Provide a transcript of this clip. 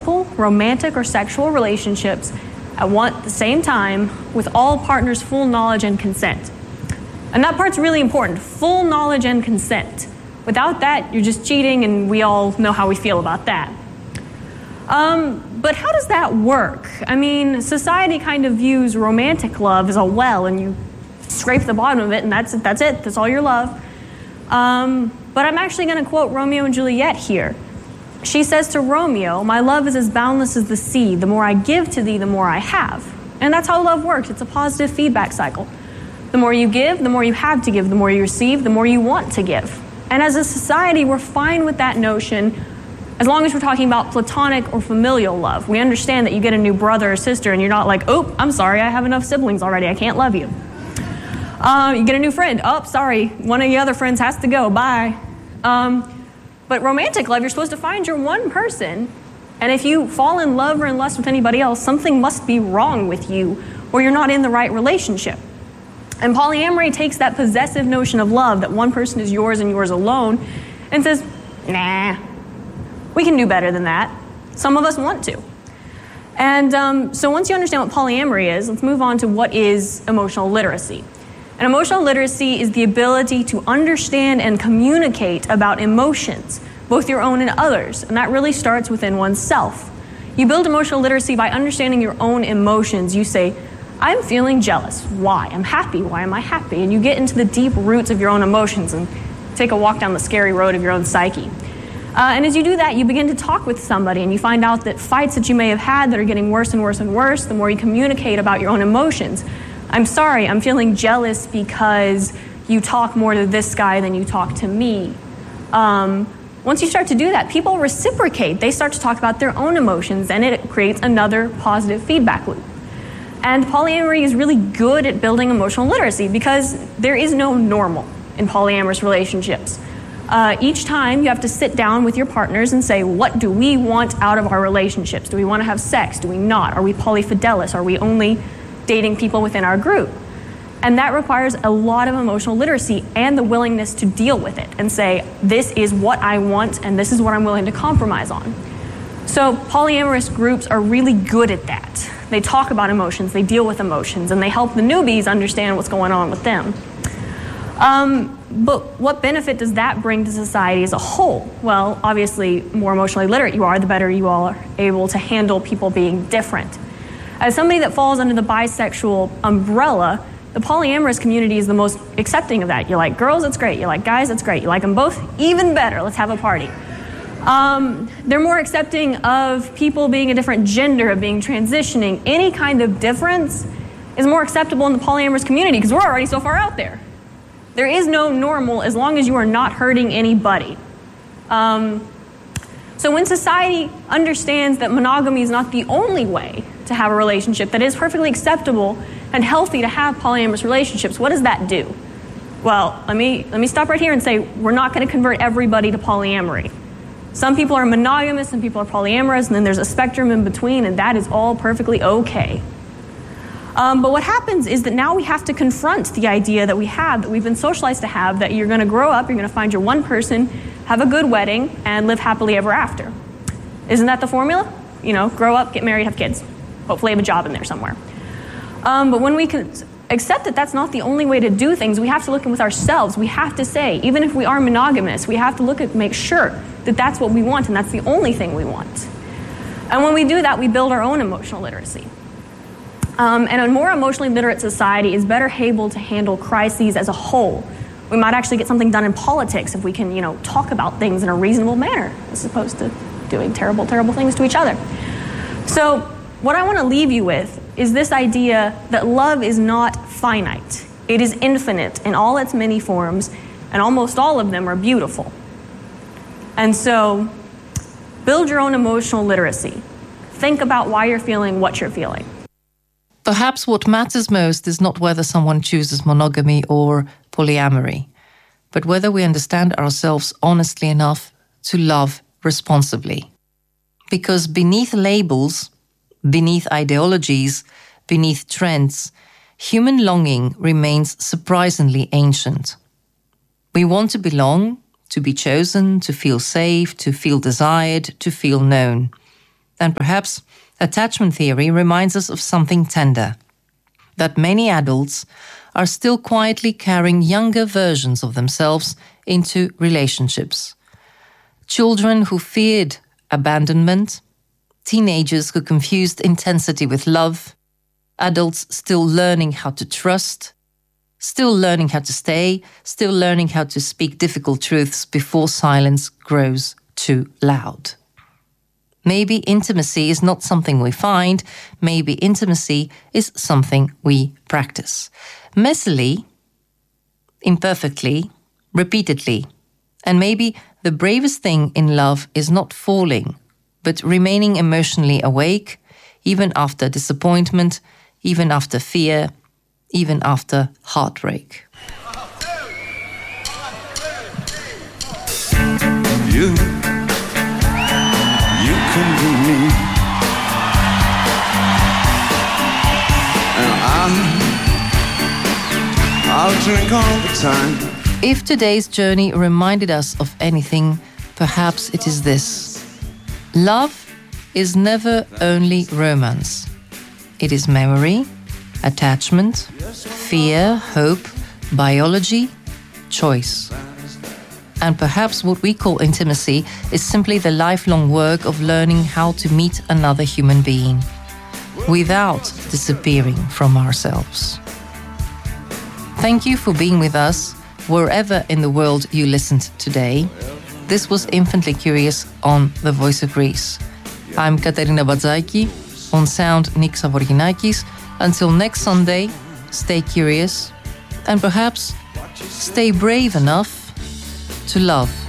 biological, romantic, or sexual relationships at the same time with all partners' full knowledge and consent. And that part's really important, full knowledge and consent. Without that, you're just cheating, and we all know how we feel about that. But how does that work? I mean, society kind of views romantic love as a well, and you scrape the bottom of it, and that's it. That's all your love. But I'm actually going to quote Romeo and Juliet here. She says to Romeo, "My love is as boundless as the sea. The more I give to thee, the more I have." And that's how love works. It's a positive feedback cycle. The more you give, the more you have to give. The more you receive, the more you want to give. And as a society, we're fine with that notion as long as we're talking about platonic or familial love. We understand that you get a new brother or sister and you're not like, "Oh, I'm sorry, I have enough siblings already. I can't love you." You get a new friend. "Oh, sorry, one of the other friends has to go. Bye." But romantic love, you're supposed to find your one person, and if you fall in love or in lust with anybody else, something must be wrong with you, or you're not in the right relationship. And polyamory takes that possessive notion of love, that one person is yours and yours alone, and says, "Nah, we can do better than that. Some of us want to." And so once you understand what polyamory is, let's move on to what is emotional literacy. And emotional literacy is the ability to understand and communicate about emotions, both your own and others. And that really starts within oneself. You build emotional literacy by understanding your own emotions. You say, "I'm feeling jealous. Why? I'm happy. Why am I happy?" And you get into the deep roots of your own emotions and take a walk down the scary road of your own psyche. And as you do that, you begin to talk with somebody, and you find out that fights that you may have had that are getting worse and worse and worse, the more you communicate about your own emotions. "I'm sorry, I'm feeling jealous because you talk more to this guy than you talk to me." Once you start to do that, people reciprocate. They start to talk about their own emotions, and it creates another positive feedback loop. And polyamory is really good at building emotional literacy because there is no normal in polyamorous relationships. Each time you have to sit down with your partners and say, what do we want out of our relationships? Do we want to have sex? Do we not? Are we polyfidelous? Are we only dating people within our group? And that requires a lot of emotional literacy and the willingness to deal with it and say, this is what I want and this is what I'm willing to compromise on. So polyamorous groups are really good at that. They talk about emotions, they deal with emotions, and they help the newbies understand what's going on with them. But what benefit does that bring to society as a whole? Well, obviously, more emotionally literate you are, the better you all are able to handle people being different. As somebody that falls under the bisexual umbrella, the polyamorous community is the most accepting of that. You like girls, that's great. You like guys, that's great. You like them both, even better. Let's have a party. They're more accepting of people being a different gender, of being transitioning. Any kind of difference is more acceptable in the polyamorous community because we're already so far out there. There is no normal as long as you are not hurting anybody. So when society understands that monogamy is not the only way to have a relationship, that it is perfectly acceptable and healthy to have polyamorous relationships, what does that do? Well, let me stop right here and say we're not going to convert everybody to polyamory. Some people are monogamous, some people are polyamorous, and then there's a spectrum in between, and that is all perfectly okay. But what happens is that now we have to confront the idea that we've been socialized to have, that you're going to grow up, you're going to find your one person, have a good wedding, and live happily ever after. Isn't that the formula? You know, grow up, get married, have kids. Hopefully have a job in there somewhere. But when we can accept that that's not the only way to do things, we have to look with ourselves. We have to say, even if we are monogamous, we have to make sure that that's what we want and that's the only thing we want. And when we do that, we build our own emotional literacy. And a more emotionally literate society is better able to handle crises as a whole. We might actually get something done in politics if we can, talk about things in a reasonable manner as opposed to doing terrible, terrible things to each other. So what I want to leave you with is this idea that love is not finite. It is infinite in all its many forms, and almost all of them are beautiful. And so build your own emotional literacy. Think about why you're feeling what you're feeling. Perhaps what matters most is not whether someone chooses monogamy or polyamory, but whether we understand ourselves honestly enough to love responsibly. Because beneath labels, beneath ideologies, beneath trends, human longing remains surprisingly ancient. We want to belong, to be chosen, to feel safe, to feel desired, to feel known. And perhaps attachment theory reminds us of something tender, that many adults are still quietly carrying younger versions of themselves into relationships. Children who feared abandonment, teenagers who confused intensity with love, adults still learning how to trust, still learning how to stay, still learning how to speak difficult truths before silence grows too loud. Maybe intimacy is not something we find, maybe intimacy is something we practice. Messily, imperfectly, repeatedly. And maybe the bravest thing in love is not falling, but remaining emotionally awake, even after disappointment, even after fear, even after heartbreak. You can be me, and I'll drink all the time. If today's journey reminded us of anything, perhaps it is this. Love is never only romance. It is memory, attachment, fear, hope, biology, choice. And perhaps what we call intimacy is simply the lifelong work of learning how to meet another human being without disappearing from ourselves. Thank you for being with us wherever in the world you listened today. This was Infinitely Curious on The Voice of Greece. I'm Katerina Badzaki, on sound Nick Savorinakis. Until next Sunday, stay curious and perhaps stay brave enough to love.